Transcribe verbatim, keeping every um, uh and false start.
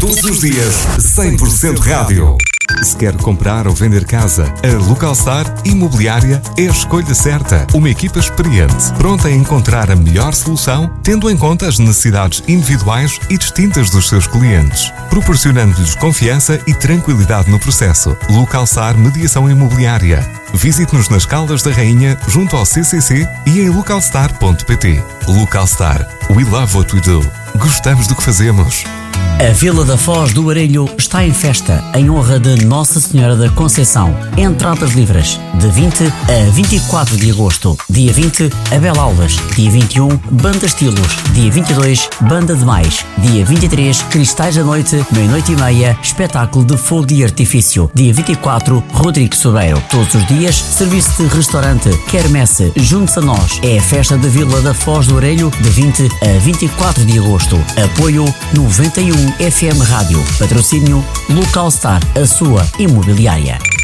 Todos os dias, cem por cento rádio. Se quer comprar ou vender casa, a Localstar Imobiliária é a escolha certa. Uma equipa experiente, pronta a encontrar a melhor solução, tendo em conta as necessidades individuais e distintas dos seus clientes, proporcionando-lhes confiança e tranquilidade no processo. Localstar Mediação Imobiliária. Visite-nos nas Caldas da Rainha, junto ao C C C e em localstar ponto pt. Localstar. We love what we do. Gostamos do que fazemos. A Vila da Foz do Arelho está em festa em honra de Nossa Senhora da Conceição. Entradas livres de vinte a vinte e quatro de agosto. Dia vinte, Abel Alves. Dia vinte e um, Banda Estilos. Dia vinte e dois, Banda Demais. Dia vinte e três, Cristais da Noite, meia-noite e meia, espetáculo de fogo de artifício. Dia vinte e quatro, Rodrigo Sobeiro. Todos os dias, serviço de restaurante, quermesse, junte-se a nós. É a festa da Vila da Foz do Arelho de vinte a vinte e quatro de agosto. Apoio noventa e um F M Rádio. Patrocínio Localstar, a sua imobiliária.